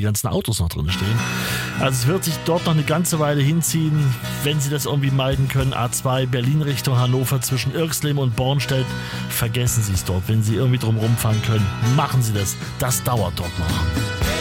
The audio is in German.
die ganzen Autos noch drin stehen. Also es wird sich dort noch eine ganze Weile hinziehen, wenn Sie das irgendwie meiden können. A2 Berlin Richtung Hannover zwischen Irxleben und Bornstedt. Vergessen Sie es dort. Wenn Sie irgendwie drum rumfahren können, machen Sie das. Das dauert dort noch.